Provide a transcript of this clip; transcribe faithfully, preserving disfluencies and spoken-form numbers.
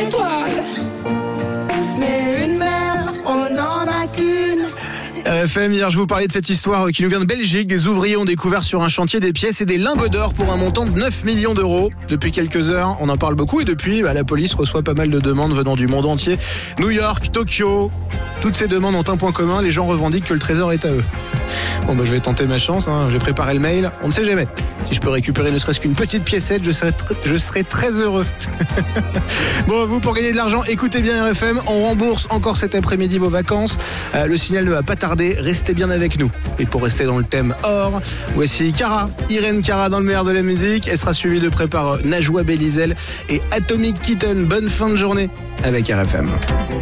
étoiles. Mais une mère, on n'en a qu'une. R F M, hier je vous parlais de cette histoire qui nous vient de Belgique. Des ouvriers ont découvert sur un chantier des pièces et des lingots d'or pour un montant de neuf millions d'euros. Depuis quelques heures, on en parle beaucoup et depuis, bah, la police reçoit pas mal de demandes venant du monde entier. New York, Tokyo, toutes ces demandes ont un point commun, les gens revendiquent que le trésor est à eux. Bon bah je vais tenter ma chance, hein. J'ai préparé le mail, on ne sait jamais. Si je peux récupérer ne serait-ce qu'une petite piécette, je serai, tr- je serai très heureux. Bon, vous pour gagner de l'argent, écoutez bien R F M, on rembourse encore cet après-midi vos vacances. Euh, le signal ne va pas tarder, restez bien avec nous. Et pour rester dans le thème or, voici Cara, Irène Cara dans le meilleur de la musique. Elle sera suivie de près par Najwa Belizel et Atomic Kitten. Bonne fin de journée avec R F M.